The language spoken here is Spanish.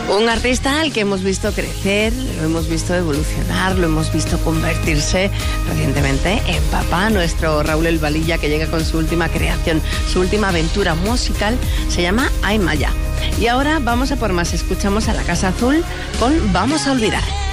Un artista al que hemos visto crecer, lo hemos visto evolucionar, lo hemos visto convertirse recientemente en papá. Nuestro Raúl El Valilla, que llega con su última creación, su última aventura musical, se llama Ay Maya. Y ahora vamos a por más. Escuchamos a La Casa Azul con Vamos a olvidar.